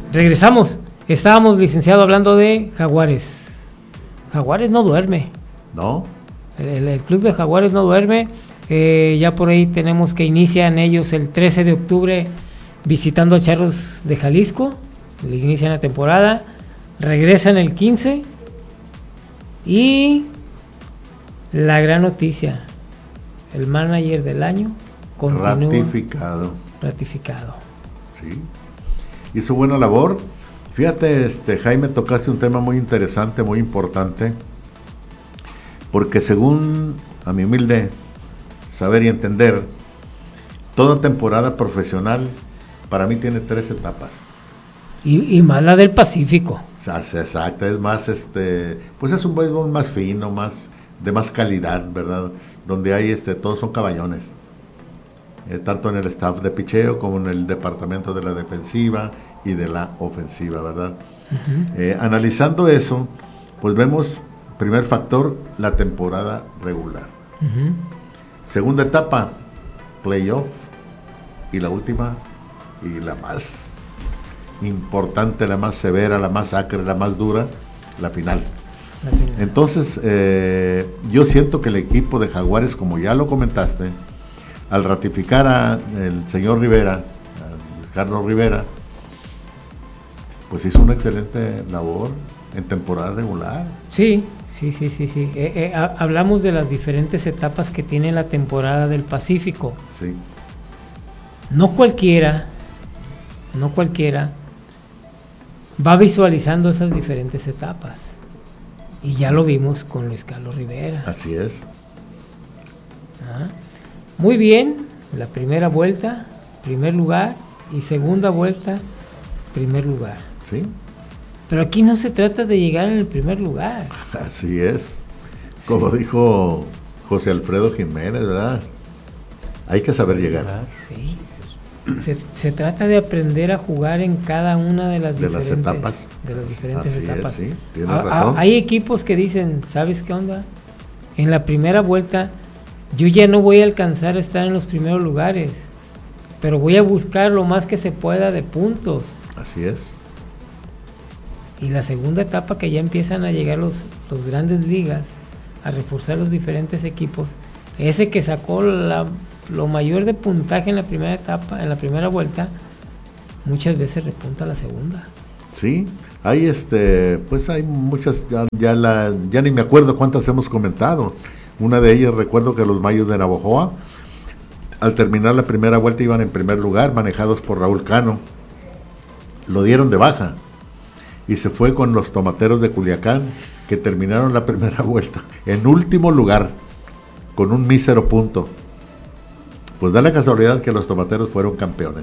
Regresamos. Estábamos, licenciado, hablando de Jaguares. Jaguares no duerme. ¿No? El club de Jaguares no duerme. Ya por ahí tenemos que inician ellos el 13 de octubre visitando a Charros de Jalisco. Inician la temporada. Regresan el 15. Y la gran noticia, el manager del año continúa ratificado. Sí. Hizo buena labor. Fíjate, Jaime, tocaste un tema muy interesante, muy importante, porque según a mi humilde saber y entender, toda temporada profesional para mí tiene 3 etapas. Y más la del Pacífico. Exacto, es más, pues es un béisbol más fino, de más calidad, ¿verdad? Donde hay, todos son caballones, tanto en el staff de picheo como en el departamento de la defensiva y de la ofensiva, ¿verdad? Uh-huh. Analizando eso, pues vemos, primer factor, la temporada regular. Uh-huh. Segunda etapa, playoff, y la última, y la más importante, la más severa, la más acre, la más dura, la final. Entonces, yo siento que el equipo de Jaguares, como ya lo comentaste, al ratificar al señor Rivera, a Carlos Rivera, pues hizo una excelente labor en temporada regular. Sí. Hablamos de las diferentes etapas que tiene la temporada del Pacífico. Sí. No cualquiera va visualizando esas diferentes etapas. Y ya lo vimos con Luis Carlos Rivera. Así es. Muy bien, la primera vuelta, primer lugar, y segunda vuelta, primer lugar. Sí. Pero aquí no se trata de llegar en el primer lugar. Así es. Como dijo José Alfredo Jiménez, ¿verdad? Hay que saber llegar. Sí. Se trata de aprender a jugar en cada una de las diferentes etapas. Así es, sí, tienes razón. Hay equipos que dicen, ¿sabes qué onda? En la primera vuelta yo ya no voy a alcanzar a estar en los primeros lugares, pero voy a buscar lo más que se pueda de puntos. Así es. Y la segunda etapa, que ya empiezan a llegar los grandes ligas a reforzar los diferentes equipos, ese que sacó lo mayor de puntaje en la primera etapa, en la primera vuelta, muchas veces repunta a la segunda. Sí, hay pues hay muchas, ya ni me acuerdo cuántas hemos comentado. Una de ellas, recuerdo que los Mayos de Navojoa, al terminar la primera vuelta, iban en primer lugar, manejados por Raúl Cano. Lo dieron de baja y se fue con los Tomateros de Culiacán, que terminaron la primera vuelta en último lugar, con un mísero punto. Pues da la casualidad que los Tomateros fueron campeones.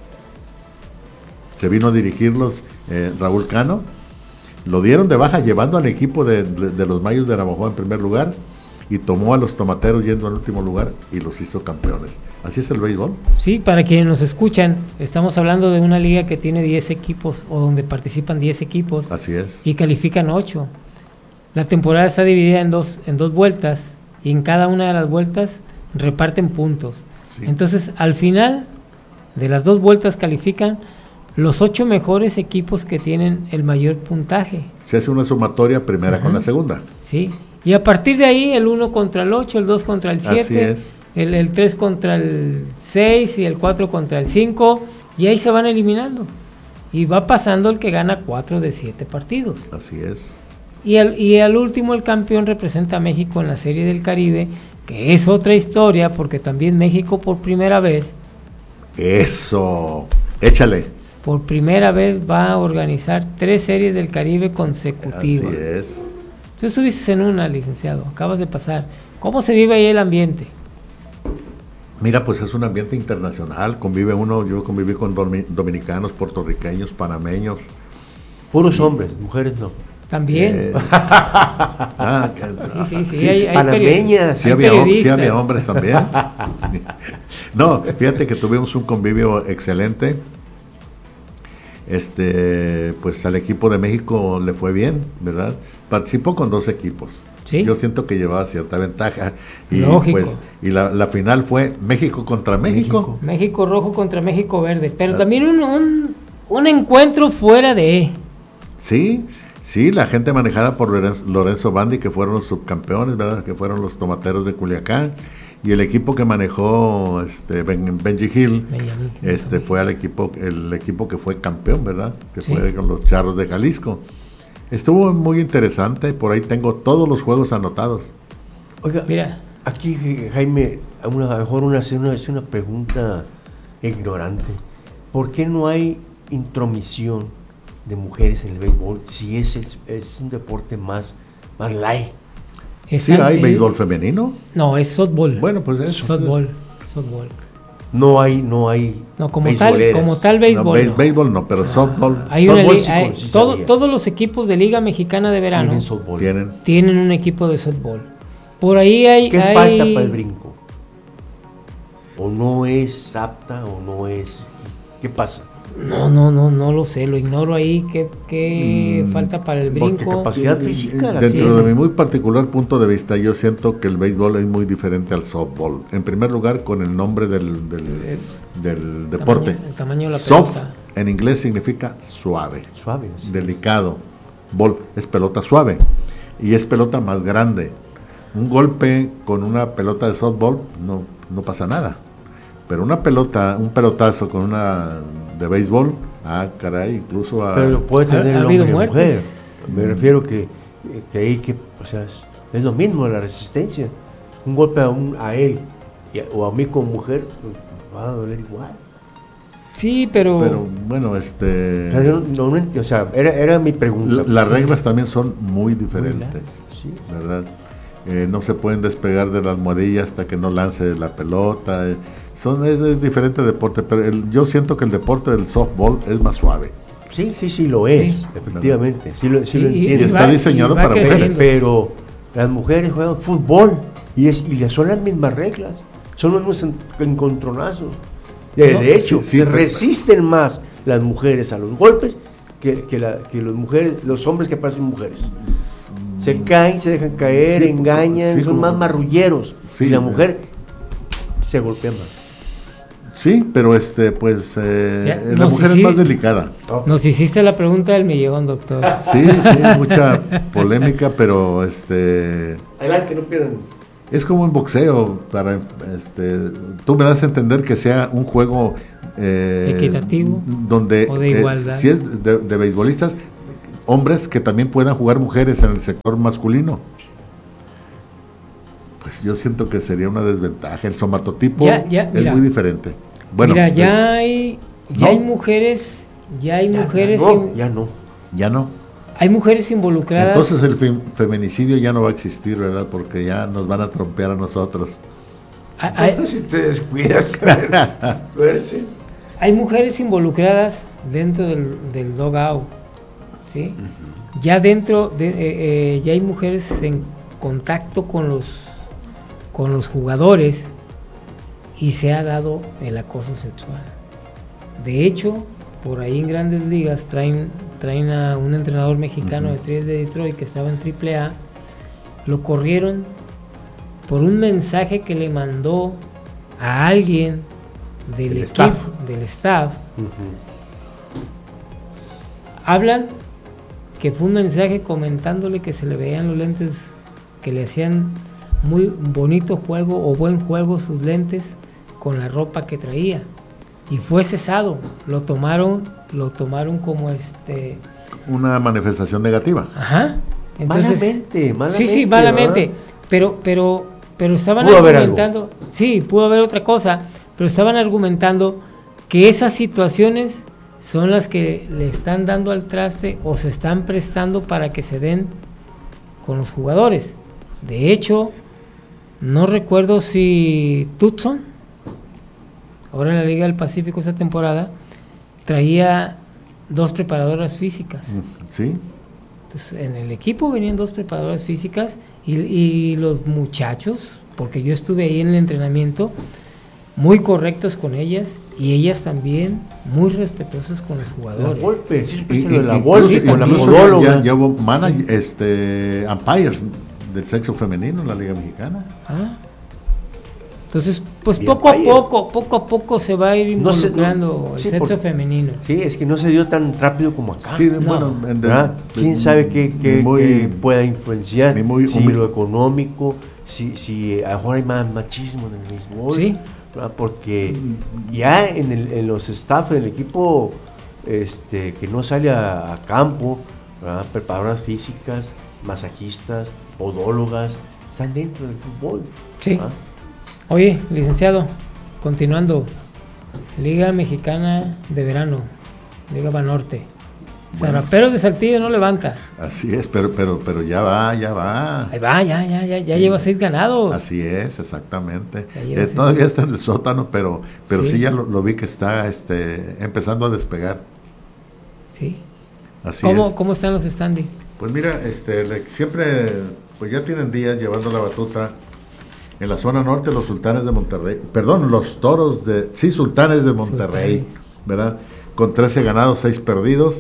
Se vino a dirigirlos Raúl Cano, lo dieron de baja llevando al equipo de los Mayos de Navojoa en primer lugar, y tomó a los Tomateros yendo al último lugar y los hizo campeones. Así es el béisbol. Sí, para quienes nos escuchan, estamos hablando de una liga que tiene 10 equipos, o donde participan 10 equipos. Así es. Y califican 8. La temporada está dividida en dos vueltas, y en cada una de las vueltas reparten puntos. Sí. Entonces, al final de las 2 vueltas califican los 8 mejores equipos que tienen el mayor puntaje. Se hace una sumatoria primera con la segunda. Sí, y a partir de ahí el 1 contra el 8, el 2 contra el 7, el 3 contra el 6 y el 4 contra el 5, y ahí se van eliminando. Y va pasando el que gana 4 de 7 partidos. Así es. Y al último el campeón representa a México en la Serie del Caribe, que es otra historia, porque también México por primera vez... ¡Eso! ¡Échale! Por primera vez va a organizar 3 Series del Caribe consecutivas. Así es. Tú estuviste en una, licenciado, acabas de pasar. ¿Cómo se vive ahí el ambiente? Mira, pues es un ambiente internacional, yo conviví con dominicanos, puertorriqueños, panameños. Puros hombres, mujeres no. También. Sí, hay panameñas. Sí había hombres también. No, fíjate que tuvimos un convivio excelente. Pues al equipo de México le fue bien, ¿verdad? Participó con 2 equipos. ¿Sí? Yo siento que llevaba cierta ventaja. Y lógico. Pues, y la final fue México contra México. México rojo contra México verde. Pero también un encuentro fuera de... Sí, sí, la gente manejada por Lorenzo Bandi, que fueron los subcampeones, ¿verdad? Que fueron los tomateros de Culiacán, y el equipo que manejó Benji Hill, fue el equipo que fue campeón, ¿verdad? Que Sí. fue con los Charros de Jalisco. Estuvo muy interesante, por ahí tengo todos los juegos anotados. Oiga, Mira. aquí Jaime, a lo mejor es una pregunta ignorante. ¿Por qué no hay intromisión de mujeres en el béisbol si es un deporte más light? Sí, hay béisbol femenino. No, es softball. Bueno, pues eso. Softball. No hay No, como beisboleras. tal béisbol. no. Béisbol no, pero softball Hay una Softball liga, sí sabía. todos los equipos de Liga Mexicana de Verano Tienen softball. tienen. un equipo de softball. Por ahí hay... ¿Qué falta para el brinco? ¿O no es apta o no es...? ¿Qué pasa? No lo sé, lo ignoro ahí. ¿Qué falta para el Porque brinco? capacidad física la Dentro tiene. de mi muy particular punto de vista, yo siento que el béisbol es muy diferente al softball. En primer lugar, con el nombre del deporte. El tamaño de la Soft pelota. en inglés significa suave, Suave. Sí. delicado. Ball es pelota suave y es pelota más grande. Un golpe con una pelota de softball no pasa nada. Pero un pelotazo con una de béisbol, caray, incluso Pero puede tener ha el habido hombre y la mujer. muertes. Me refiero que ahí o sea, es lo mismo la resistencia. Un golpe a él o a mí como mujer va a doler igual. Sí, pero bueno, O sea, o sea, era mi pregunta. las Sí. reglas también son muy diferentes, Sí. ¿verdad? No se pueden despegar de la almohadilla hasta que no lance la pelota. Es diferente deporte, pero yo siento que el deporte del softball es más suave. Sí, lo es, Sí. efectivamente. Sí lo Y entiendo. está diseñado para mujeres. Pero las mujeres juegan fútbol y son las mismas reglas. Son los mismos encontronazos. De No, hecho, sí, resisten más las mujeres a los golpes que los hombres que parecen mujeres. Se caen, se dejan caer, Sí, engañan, sí, son como- más marrulleros. Sí, y la mujer se golpea más. Sí, pero Ya, la no, mujer sí, es más sí. delicada. nos hiciste la pregunta del millón, doctor. Sí, mucha polémica, pero Adelante, no pierdan. es como en boxeo. Tú me das a entender que sea un juego Equitativo donde o de igualdad. si es de beisbolistas, hombres que también puedan jugar mujeres en el sector masculino. Pues yo siento que sería una desventaja. El somatotipo Ya, es mira. muy diferente. Bueno, Mira, ya hay mujeres, Ya no. ya no. hay mujeres involucradas. Entonces el feminicidio ya no va a existir, ¿verdad? Porque ya nos van a trompear a nosotros. Si te descuidas, tuerce. Hay mujeres involucradas dentro del dugout, ¿sí? Ya dentro ya hay mujeres en contacto con los jugadores y se ha dado el acoso sexual. De hecho, por ahí en Grandes Ligas traen a un entrenador mexicano de Tigres de Detroit que estaba en AAA, lo corrieron por un mensaje que le mandó a alguien del staff. Hablan que fue un mensaje comentándole que se le veían los lentes, que le hacían muy bonito juego o buen juego sus lentes con la ropa que traía, y fue cesado. Lo tomaron como Una manifestación negativa. ajá. Entonces, malamente. sí, malamente, pero estaban Pudo haber argumentando, sí, pudo haber otra cosa, pero estaban argumentando que esas situaciones son las que le están dando al traste o se están prestando para que se den con los jugadores. De hecho, no recuerdo si Tucson, ahora en la Liga del Pacífico esta temporada, traía 2 preparadoras físicas. Sí. Entonces, en el equipo venían 2 preparadoras físicas y los muchachos, porque yo estuve ahí en el entrenamiento, muy correctos con ellas y ellas también muy respetuosas con los jugadores. La Volpe, sí, Y- lo de la incluso- Volpe, con la incluso podóloga. ya hubo umpires del sexo femenino en la Liga Mexicana. Ah, Entonces, pues Bien, poco vaya. a poco se va a ir No se- involucrando sí, el sexo femenino. Sí, es que no se dio tan rápido como acá. Sí, No. bueno, ¿Verdad? ¿Quién sabe qué pueda influenciar? ni muy Si humilde. lo económico, si ahora hay más machismo en el béisbol. Sí. ¿Verdad? Porque ya en los staff del equipo que no sale a campo, ¿verdad? Preparadoras físicas, masajistas, podólogas, están dentro del fútbol. Sí. ¿verdad? Oye, licenciado, continuando. Liga Mexicana de Verano, Liga Banorte. Bueno, Zaraperos de Saltillo no levanta. Así es, pero ya va. Ahí va, ya Sí. lleva 6 ganados. Así es, exactamente. Ya lleva seis. Todavía está en el sótano, pero Sí. sí ya lo vi que está empezando a despegar. Sí. Así es. ¿Cómo están los standings? Pues mira, siempre, pues ya tienen días llevando la batuta. En la zona norte, los Sultanes de Monterrey, perdón, los Toros Sultanes de Monterrey, Sultanes. ¿verdad? Con 13 ganados, 6 perdidos.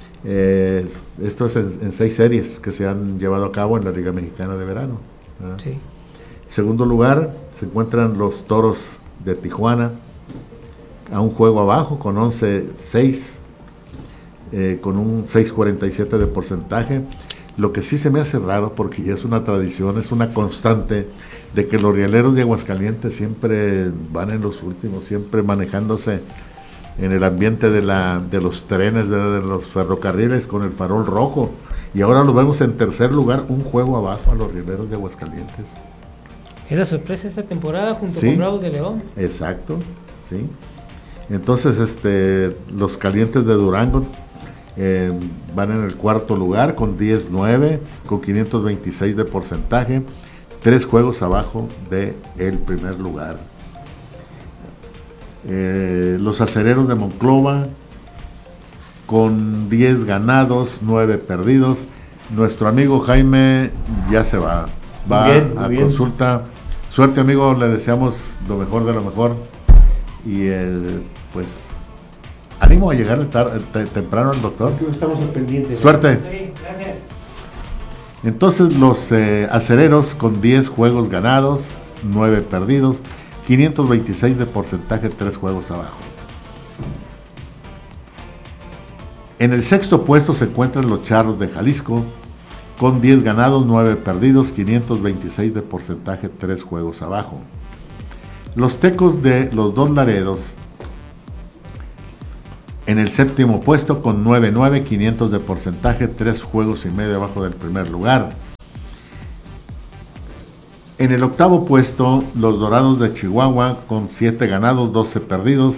Esto es en 6 series que se han llevado a cabo en la Liga Mexicana de Verano, ¿verdad? Sí. Segundo lugar se encuentran los Toros de Tijuana, a un juego abajo, con 11-6, con un 6.47 de porcentaje. Lo que sí se me hace raro, porque ya es una tradición, es una constante, de que los rieleros de Aguascalientes siempre van en los últimos, siempre manejándose en el ambiente de los trenes, de los ferrocarriles con el farol rojo. Y ahora lo vemos en tercer lugar, un juego abajo a los rieleros de Aguascalientes. Es la sorpresa esta temporada junto Sí. con Bravos de León. Exacto, sí. Entonces, los Calientes de Durango van en el cuarto lugar con 10-9, con 526 de porcentaje, 3 juegos abajo del primer lugar. Los Acereros de Monclova con 10 ganados, 9 perdidos. Nuestro amigo Jaime ya se va Bien, a bien. consulta. Suerte, amigo, le deseamos lo mejor de lo mejor. Y pues ánimo a llegar temprano al doctor. Estamos al pendiente. Suerte. Sí, gracias. Entonces los Acereros con 10 juegos ganados, 9 perdidos, 526 de porcentaje, 3 juegos abajo. En el sexto puesto se encuentran los Charros de Jalisco con 10 ganados, 9 perdidos, 526 de porcentaje, 3 juegos abajo. Los Tecos de los Dos Laredos en el séptimo puesto con 9-9, 500 de porcentaje, 3 juegos y medio abajo del primer lugar. En el octavo puesto, los Dorados de Chihuahua con 7 ganados, 12 perdidos,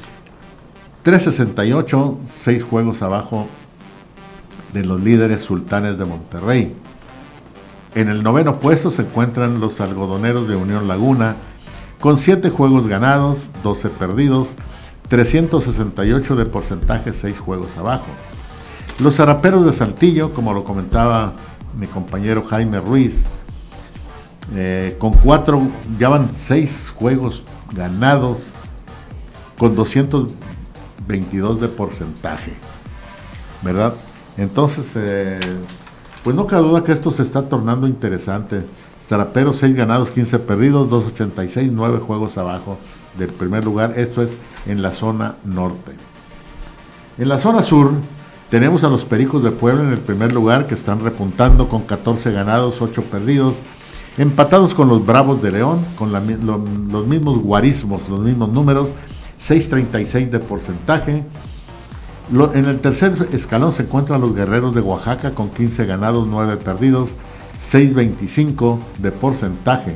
368, 6 juegos abajo de los líderes Sultanes de Monterrey. En el noveno puesto se encuentran los Algodoneros de Unión Laguna con 7 juegos ganados, 12 perdidos, 368 de porcentaje, 6 juegos abajo. Los Zaraperos de Saltillo, como lo comentaba mi compañero Jaime Ruiz, con 4, ya van 6 juegos ganados, con 222 de porcentaje, ¿verdad? Entonces, pues no cabe duda que esto se está tornando interesante. Zaraperos 6 ganados, 15 perdidos, 286, 9 juegos abajo del primer lugar. Esto es en la zona norte. En la zona sur tenemos a los Pericos de Puebla en el primer lugar, que están repuntando con 14 ganados, 8 perdidos, empatados con los Bravos de León, con los mismos guarismos, los mismos números, 6.36 de porcentaje. En el tercer escalón se encuentran los Guerreros de Oaxaca con 15 ganados, 9 perdidos, 6.25 de porcentaje.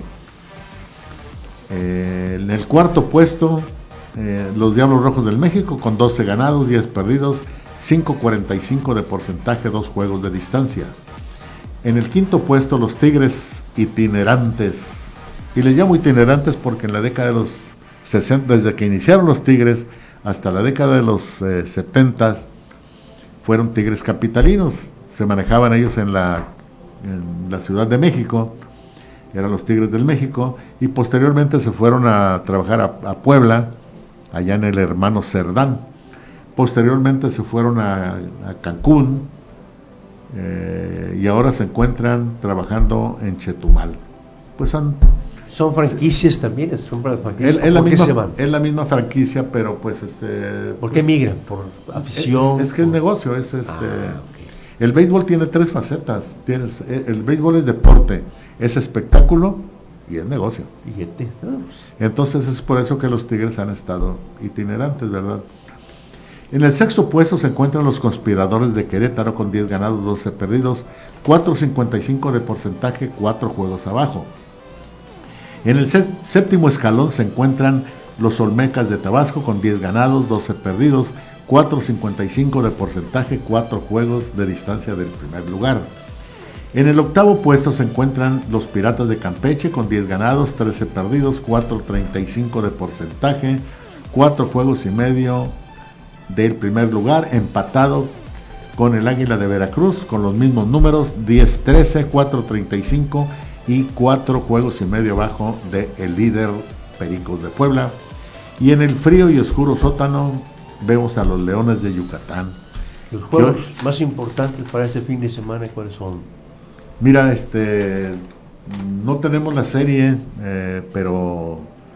En el cuarto puesto, los Diablos Rojos del México con 12 ganados, 10 perdidos, 5.45 de porcentaje, 2 juegos de distancia. En el quinto puesto, los Tigres itinerantes. Y les llamo itinerantes porque en la década de los 60, desde que iniciaron los Tigres hasta la década de los 70, fueron Tigres capitalinos. Se manejaban ellos en la Ciudad de México, eran los Tigres del México, y posteriormente se fueron a trabajar a Puebla, allá en el Hermano Cerdán. Posteriormente se fueron a Cancún, y ahora se encuentran trabajando en Chetumal. Pues han Son franquicias también, son franquicias. Es la misma franquicia, pero pues ¿por qué migran? ¿Por afición? Es que es negocio, okay. El béisbol tiene tres facetas. El béisbol es deporte, es espectáculo y es negocio. Billete. Entonces es por eso que los Tigres han estado itinerantes, ¿verdad? En el sexto puesto se encuentran los Conspiradores de Querétaro con 10 ganados, 12 perdidos, 4.55 de porcentaje, 4 juegos abajo. En el séptimo escalón se encuentran los Olmecas de Tabasco con 10 ganados, 12 perdidos, 4.55 de porcentaje, 4 juegos de distancia del primer lugar. En el octavo puesto se encuentran los Piratas de Campeche con 10 ganados, 13 perdidos, 4.35 de porcentaje, 4 juegos y medio del primer lugar, empatado con el Águila de Veracruz con los mismos números, 10-13, 4.35 y 4 juegos y medio abajo del líder Pericos de Puebla. Y en el frío y oscuro sótano vemos a los Leones de Yucatán. Los juegos más importantes para este fin de semana, ¿cuáles son? Mira, no tenemos la serie, pero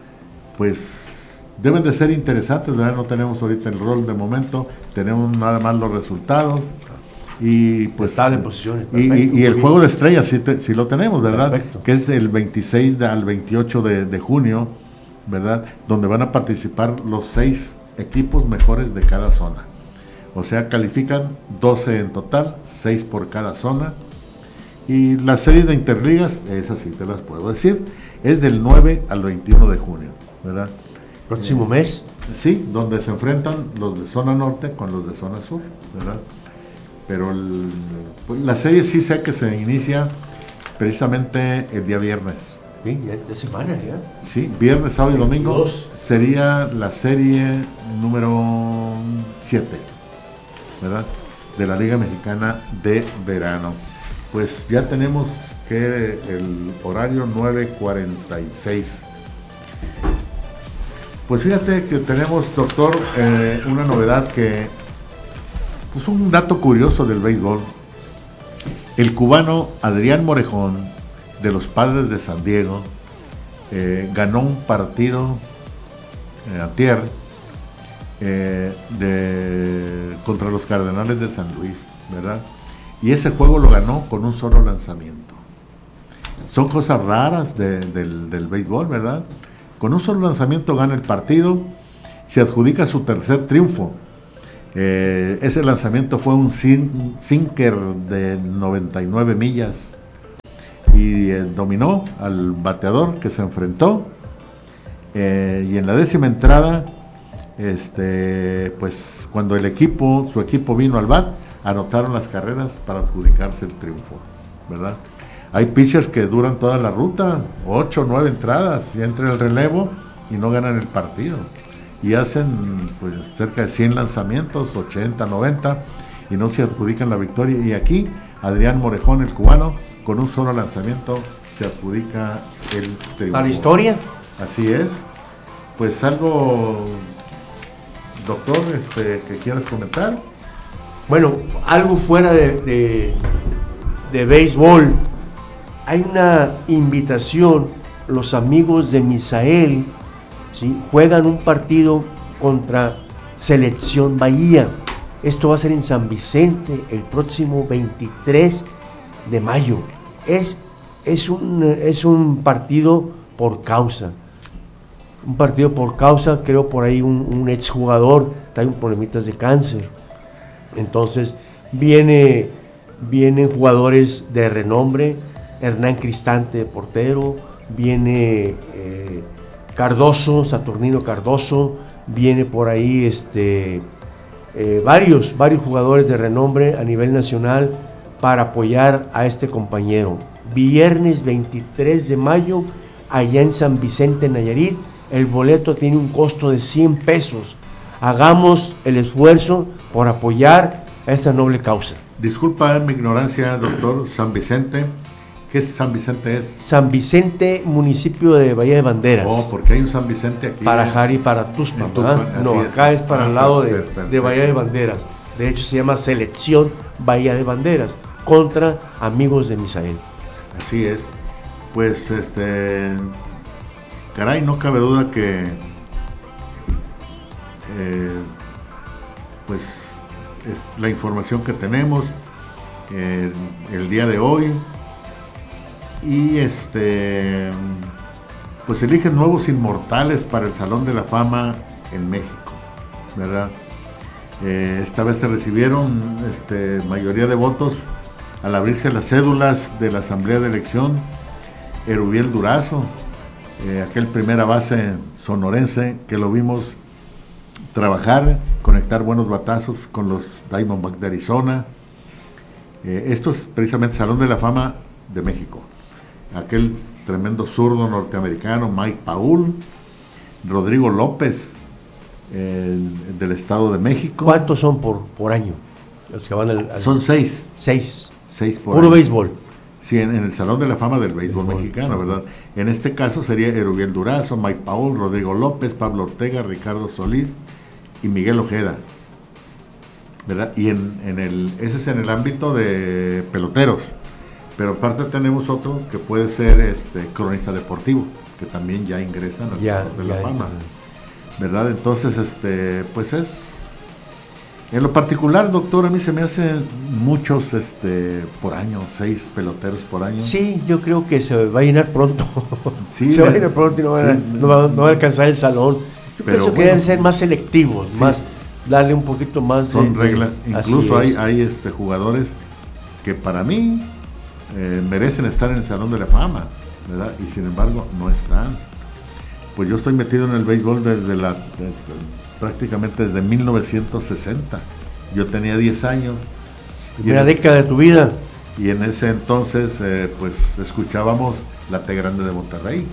pues deben de ser interesantes, ¿verdad? No tenemos ahorita el rol de momento, tenemos nada más los resultados y pues en posiciones, y el juego de estrellas sí lo tenemos, ¿verdad? Perfecto. Que es del 26 al 28 de junio, ¿verdad? Donde van a participar los 6 equipos mejores de cada zona. O sea, califican 12 en total, 6 por cada zona. Y la serie de interligas, esas sí te las puedo decir, es del 9 al 21 de junio, ¿verdad? ¿Próximo mes? Sí, donde se enfrentan los de zona norte con los de zona sur, ¿verdad? Pero pues la serie sí sé que se inicia precisamente el día viernes. Sí, ya es de semana ya. Sí, viernes, sábado y domingo 22. sería la serie número 7, ¿verdad? De la Liga Mexicana de Verano. Pues ya tenemos que el horario 9:46. Pues fíjate que tenemos, doctor, una novedad que, pues un dato curioso del béisbol. El cubano Adrián Morejón, de los Padres de San Diego, ganó un partido antier contra los Cardenales de San Luis, ¿verdad? Y ese juego lo ganó con un solo lanzamiento. Son cosas raras del béisbol, ¿verdad? Con un solo lanzamiento gana el partido, se adjudica su tercer triunfo. Ese lanzamiento fue un sinker de 99 millas y dominó al bateador que se enfrentó. Y en la 10ª entrada, pues cuando su equipo vino al bat, anotaron las carreras para adjudicarse el triunfo, ¿verdad? Hay pitchers que duran toda la ruta, 8 o 9 entradas, y entra el relevo y no ganan el partido. Y hacen pues cerca de 100 lanzamientos, 80, 90, y no se adjudican la victoria. Y aquí, Adrián Morejón, el cubano, con un solo lanzamiento, se adjudica el triunfo. ¿Para la historia? Así es. Pues algo, doctor, que quieras comentar. Bueno, algo fuera de béisbol. Hay una invitación, los amigos de Misael, ¿sí? Juegan un partido contra Selección Bahía. Esto va a ser en San Vicente el próximo 23 de mayo. Es un partido por causa. Un partido por causa, creo por ahí un exjugador trae un problemitas de cáncer. Entonces vienen jugadores de renombre, Hernán Cristante de portero, viene Cardoso, Saturnino Cardoso, viene por ahí varios jugadores de renombre a nivel nacional para apoyar a este compañero. Viernes 23 de mayo, allá en San Vicente, Nayarit, el boleto tiene un costo de 100 pesos. Hagamos el esfuerzo por apoyar a esta noble causa. Disculpa mi ignorancia, doctor. San Vicente, ¿qué San Vicente es? San Vicente, municipio de Bahía de Banderas. Oh, porque hay un San Vicente aquí. Para Jari, para Tuxpan, ¿verdad? No, acá es para el lado de Bahía de Banderas. De hecho se llama Selección Bahía de Banderas contra Amigos de Misael. Así es. Pues Caray, no cabe duda que pues es la información que tenemos el día de hoy, y pues eligen nuevos inmortales para el Salón de la Fama en México, ¿verdad? Esta vez se recibieron mayoría de votos al abrirse las cédulas de la Asamblea de Elección. Erubiel Durazo, aquel primera base sonorense que lo vimos trabajar, conectar buenos batazos con los Diamondbacks de Arizona. Esto es precisamente Salón de la Fama de México. Aquel tremendo zurdo norteamericano, Mike Paul, Rodrigo López, del Estado de México. ¿Cuántos son por año? Los que van Son 6. 6. 6 por Puro año. béisbol. Sí, en el Salón de la Fama del béisbol mexicano, ¿verdad? En este caso sería Erubiel Durazo, Mike Paul, Rodrigo López, Pablo Ortega, Ricardo Solís y Miguel Ojeda, ¿verdad? Y ese es en el ámbito de peloteros, pero aparte tenemos otro que puede ser cronista deportivo, que también ya ingresan al Salón de la Fama, ¿verdad? Entonces, pues en lo particular, doctor, a mí se me hacen muchos por año, 6 peloteros por año. Sí, yo creo que se va a llenar pronto. Sí, se va a llenar pronto y no va a alcanzar el salón. Yo pienso que deben ser más selectivos, sí, más darle un poquito más. Son reglas. Incluso hay jugadores que para mí merecen estar en el Salón de la Fama, ¿verdad? Y sin embargo no están. Pues yo estoy metido en el béisbol prácticamente desde 1960. Yo tenía 10 años. Primera década de tu vida. Y en ese entonces, pues escuchábamos la T Grande de Monterrey.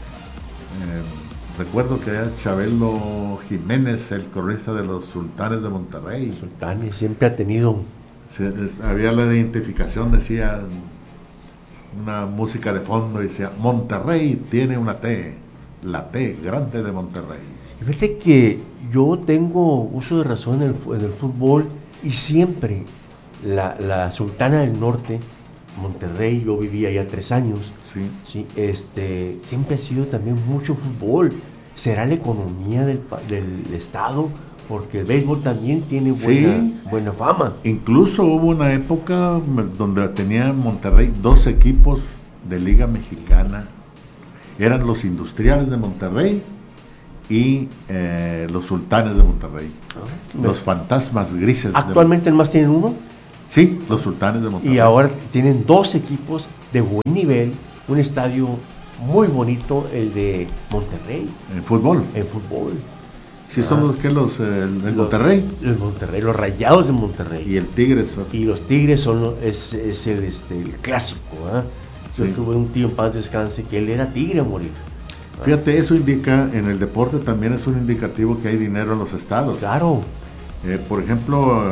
Recuerdo que era Chabelo Jiménez, el corredista de los Sultanes de Monterrey. Sultanes siempre ha tenido. Había la identificación, decía una música de fondo, decía: Monterrey tiene una T, la T Grande de Monterrey. Fíjate que yo tengo uso de razón en el fútbol, y siempre la Sultana del Norte, Monterrey, yo vivía allá 3 años, sí, siempre ha sido también mucho fútbol. ¿Será la economía del estado? Porque el béisbol también tiene buena fama. Incluso hubo una época donde tenía Monterrey 2 equipos de Liga Mexicana. Eran los Industriales de Monterrey y los Sultanes de Monterrey. Los Fantasmas Grises. ¿Actualmente el más tienen uno? Sí, los Sultanes de Monterrey. Y ahora tienen 2 equipos de buen nivel, un estadio muy bonito, el de Monterrey. En fútbol. Sí, son el Monterrey. El Monterrey, los Rayados de Monterrey. Y el Tigres. Y los Tigres es el clásico. Yo tuve un tío en paz descanse que él era tigre a morir. Fíjate, eso indica, en el deporte también es un indicativo que hay dinero en los estados. Claro. Por ejemplo,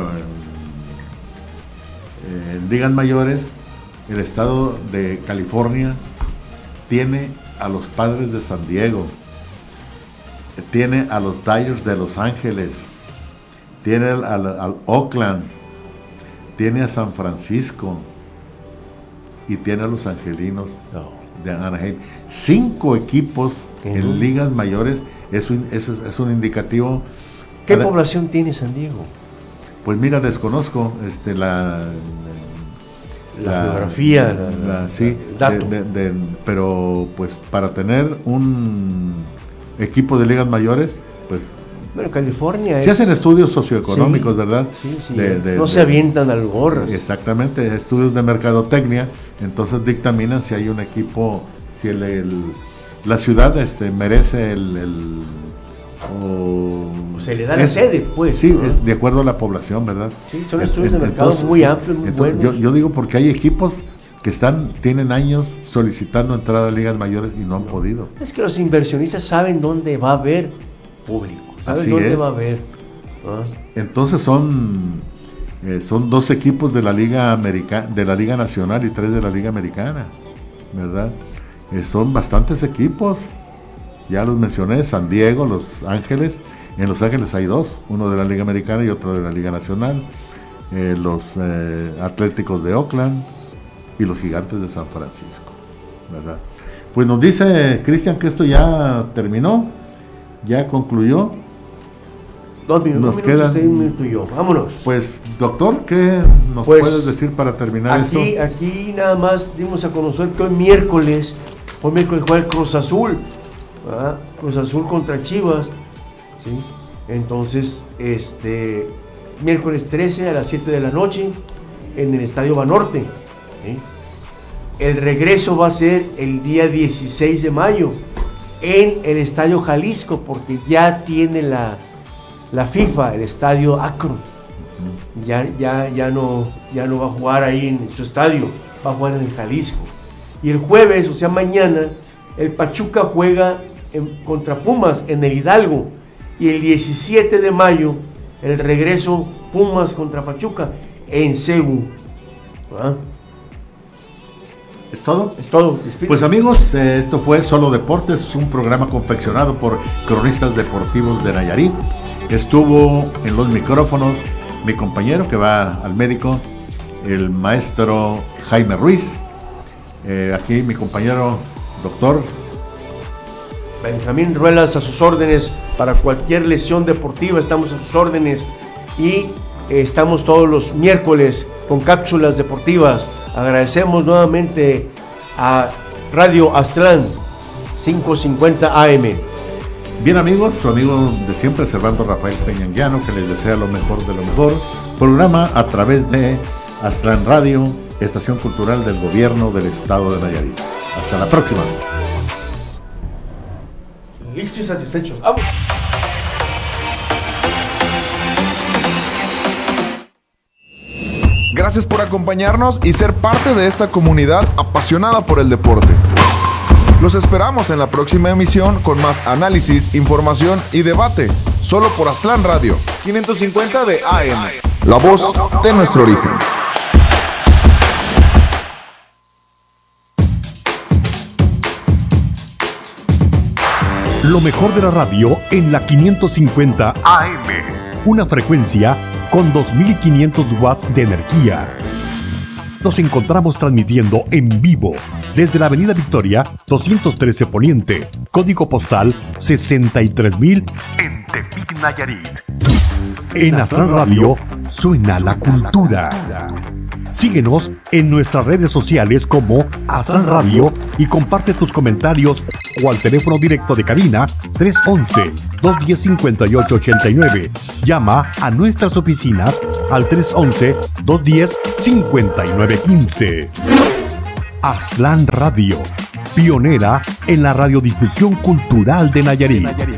en ligas mayores, el estado de California tiene a los Padres de San Diego, tiene a los Dodgers de Los Ángeles, tiene al Oakland, tiene a San Francisco y tiene a los Angelinos de Anaheim. 5 equipos en ligas mayores. Eso es un indicativo. ¿Qué población tiene San Diego? Pues mira, desconozco la geografía, el dato. Pero pues para tener un equipo de ligas mayores, pues bueno, California se hacen estudios socioeconómicos, ¿verdad? Sí. No se avientan al gorro. Exactamente, estudios de mercadotecnia. Entonces dictaminan si hay un equipo, si la ciudad merece se le da la sede, pues. Sí, es de acuerdo a la población, ¿verdad? Sí, son estudios de mercado muy amplios, muy buenos. Yo digo porque hay equipos que tienen años solicitando entrar a ligas mayores y no han podido. Es que los inversionistas saben dónde va a haber público, saben dónde va a haber. Entonces son 2 equipos de la Liga de la Liga Nacional y 3 de la Liga Americana, ¿verdad? Son bastantes equipos. Ya los mencioné: San Diego, Los Ángeles. En Los Ángeles hay 2, uno de la Liga Americana y otro de la Liga Nacional. Los Atléticos de Oakland y los Gigantes de San Francisco, ¿verdad? Pues nos dice Cristian que esto ya terminó, ya concluyó. 2 minutos, Nos quedan 1 minuto y yo. Vámonos. Pues, doctor, ¿qué nos Pues, puedes decir para terminar esto? Aquí nada más dimos a conocer que hoy miércoles juega el Cruz Azul, ¿verdad? Cruz Azul contra Chivas, ¿sí? Entonces, miércoles 13 a las 7 de la noche en el Estadio Banorte, ¿sí? El regreso va a ser el día 16 de mayo en el Estadio Jalisco, porque ya tiene la FIFA, el Estadio Akron. Ya no va a jugar ahí en su estadio, va a jugar en el Jalisco. Y el jueves, o sea mañana, el Pachuca juega contra Pumas en el Hidalgo. Y el 17 de mayo, el regreso Pumas contra Pachuca en CEU. ¿Ah? ¿Es todo? Es todo. Pues amigos, esto fue Solo Deportes, un programa confeccionado por Cronistas Deportivos de Nayarit. Estuvo en los micrófonos mi compañero que va al médico, el maestro Jaime Ruiz. Aquí mi compañero doctor Benjamín Ruelas, a sus órdenes para cualquier lesión deportiva, estamos a sus órdenes y estamos todos los miércoles con cápsulas deportivas. Agradecemos nuevamente a Radio Aztlán 550 AM. Bien amigos, su amigo de siempre, Servando Rafael Peña Anguiano, que les desea lo mejor de lo mejor. Programa a través de Aztlán Radio, estación cultural del gobierno del estado de Nayarit. Hasta la próxima. Listos y satisfechos. ¡Vamos! Gracias por acompañarnos y ser parte de esta comunidad apasionada por el deporte. Los esperamos en la próxima emisión con más análisis, información y debate, solo por Aztlán Radio, 550 de AM, la voz de nuestro origen. Lo mejor de la radio en la 550 AM, una frecuencia con 2500 watts de energía. Nos encontramos transmitiendo en vivo desde la Avenida Victoria 213 Poniente, código postal 63000 en Tepic, Nayarit. En Aztlán Radio suena la cultura. Síguenos en nuestras redes sociales como Aztlán Radio y comparte tus comentarios o al teléfono directo de cabina 311-210-5889. Llama a nuestras oficinas al 311-210-5915. Aztlán Radio, pionera en la radiodifusión cultural de Nayarit.